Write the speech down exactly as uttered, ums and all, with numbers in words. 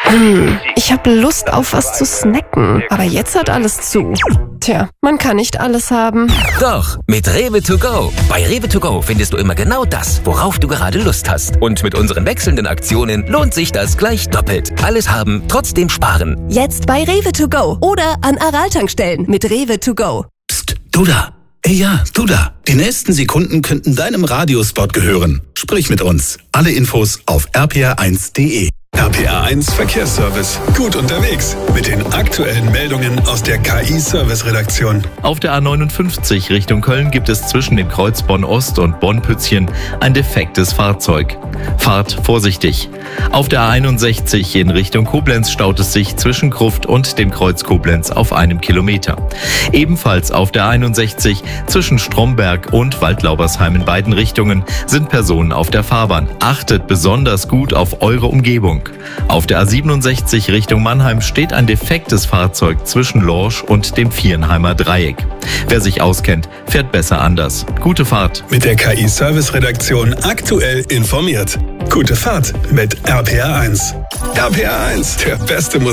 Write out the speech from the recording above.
Ich habe Lust auf was zu snacken, aber jetzt hat alles zu. Tja, man kann nicht alles haben. Doch, mit Rewe to go. Bei Rewe to go findest du immer genau das, worauf du gerade Lust hast. Und mit unseren wechselnden Aktionen lohnt sich das gleich doppelt. Alles haben, trotzdem sparen. Jetzt bei Rewe to go oder an Aral-Tankstellen mit Rewe to go. Psst, du da. Ey ja, du da. Die nächsten Sekunden könnten deinem Radiospot gehören. Sprich mit uns. Alle Infos auf r p r eins punkt d e. R P R eins Verkehrsservice. Gut unterwegs mit den aktuellen Meldungen aus der K I-Service-Redaktion. Auf der A neunundfünfzig Richtung Köln gibt es zwischen dem Kreuz Bonn-Ost und Bonn-Pützchen ein defektes Fahrzeug. Fahrt vorsichtig. Auf der A einundsechzig in Richtung Koblenz staut es sich zwischen Gruft und dem Kreuz Koblenz auf einem Kilometer. Ebenfalls auf der A einundsechzig zwischen Stromberg und Waldlaubersheim in beiden Richtungen sind Personen auf der Fahrbahn. Achtet besonders gut auf eure Umgebung. Auf der A siebenundsechzig Richtung Mannheim steht ein defektes Fahrzeug zwischen Lorsch und dem Vierenheimer Dreieck. Wer sich auskennt, fährt besser anders. Gute Fahrt. Mit der K I-Service-Redaktion aktuell informiert. Gute Fahrt mit R P R eins. R P R eins, der beste Musik.